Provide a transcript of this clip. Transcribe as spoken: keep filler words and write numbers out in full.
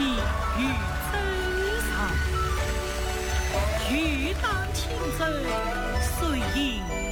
起于走上，欲当轻舟，随影